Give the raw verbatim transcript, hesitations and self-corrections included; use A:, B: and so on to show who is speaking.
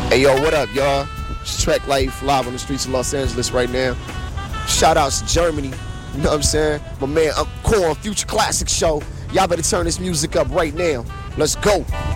A: Hey yo, what up, y'all? It's Trek Life live on the streets of Los Angeles right now. Shout outs to Germany, you know what I'm saying? My man Uncle Corn, Future Classic Show. Y'all better turn this music up right now. Let's go.